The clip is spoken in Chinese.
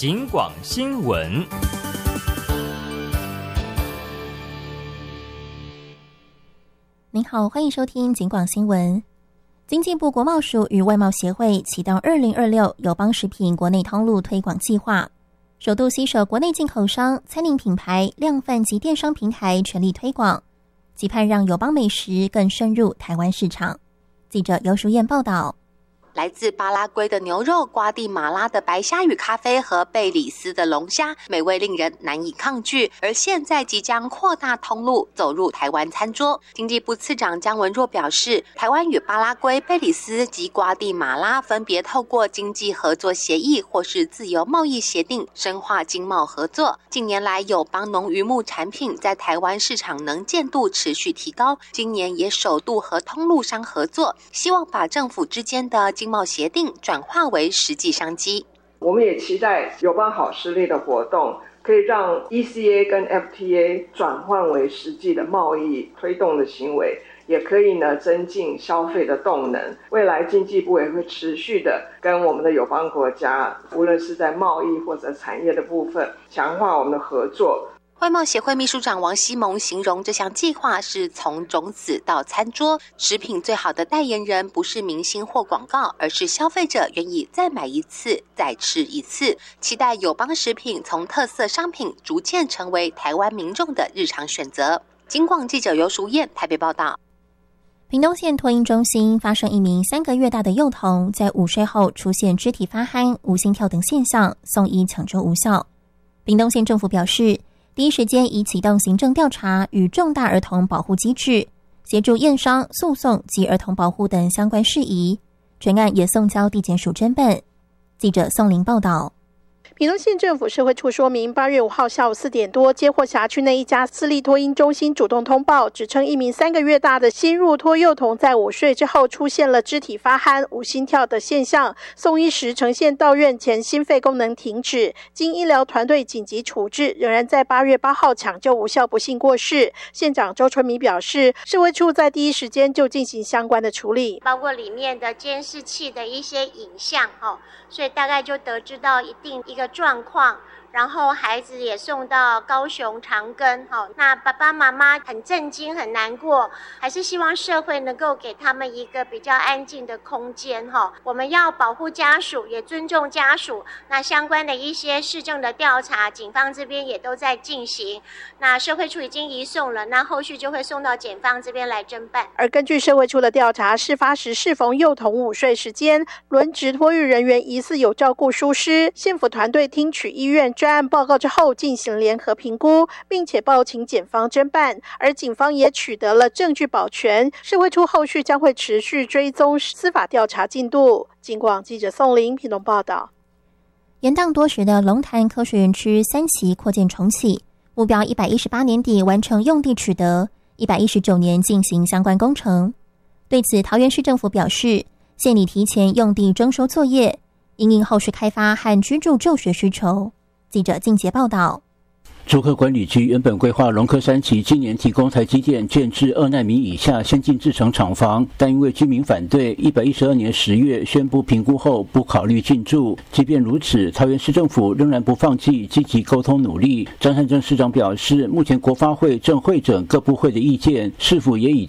警广新闻。 您好，欢迎收听警广新闻。经济部国贸署与外贸协会启动2026友邦食品国内通路推广计划，首度携手国内进口商、餐饮品牌、量贩及电商平台全力推广，期盼让友邦美食更深入台湾市场。记者尤淑燕报道。 来自巴拉圭的牛肉、瓜地马拉的白虾与咖啡和贝里斯的龙虾，美味令人难以抗拒。而现在即将扩大通路，走入台湾餐桌。经济部次长姜文若表示，台湾与巴拉圭、贝里斯及瓜地马拉分别透过经济合作协议或是自由贸易协定深化经贸合作。近年来，友邦农渔牧产品在台湾市场能见度持续提高，今年也首度和通路商合作，希望把政府之间的经贸协定转化为实际商机。 我们也期待友邦好视力的活动可以让 ECA 跟 FTA 转换为实际的贸易推动的行为，也可以增进消费的动能。未来经济部也会持续的跟我们的友邦国家，无论是在贸易或者产业的部分，强化我们的合作。 外贸协会秘书长王希蒙形容这项计划是从种子到餐桌，食品最好的代言人不是明星或广告，而是消费者愿意再买一次再吃一次。期待友邦食品从特色商品逐渐成为台湾民众的日常选择。警广记者尤淑燕台北报道。 屏东县托婴中心发生一名3个月大的幼童在午睡后出现肢体发鼾、无心跳等现象，送医抢救无效。屏东县政府表示，第一时间已启动行政调查与重大儿童保护机制，协助验伤、诉讼及儿童保护等相关事宜，全案也送交地检署侦办。记者宋玲报道。 屏东县政府社会处说明，8月5号下午4点多，接获辖区内一家私立托婴中心主动通报，指称一名3个月大的新入托幼童在午睡之后出现了肢体发鼾、无心跳的现象，送医时呈现到院前心肺功能停止，经医疗团队紧急处置，仍然在8月8号抢救无效不幸过世。县长周春米表示，社会处在第一时间就进行相关的处理， 包括里面的监视器的一些影像，所以大概就得知到一个状况，然后孩子也送到高雄长庚，那爸爸妈妈很震惊很难过，还是希望社会能够给他们一个比较安静的空间。我们要保护家属，也尊重家属，那相关的一些事政的调查，警方这边也都在进行，那社会处已经移送了，那后续就会送到检方这边来侦办。 而根据社会处的调查，事发时适逢幼童午睡时间，轮值托育人员疑似有照顾疏失，县府团队听取医院专案报告之后进行联合评估，并且报请检方侦办，而警方也取得了证据保全，社会处后续将会持续追踪司法调查进度。警广记者宋玲屏东报道。 延宕多时的龙潭科学园区3期扩建重启，目标118年底完成用地取得，119年进行相关工程。对此，桃园市政府表示，县里提前用地征收作业，因应后续开发和居住就学需求。记者静杰报道。 竹科管理局原本规划龙科3期今年提供台积电建置2奈米以下先进制程厂房，但因为居民反对，112年10月宣布评估后不考虑进驻。即便如此，桃园市政府仍然不放弃积极沟通努力。张善政市长表示，目前国发会正会诊各部会的意见，市府也已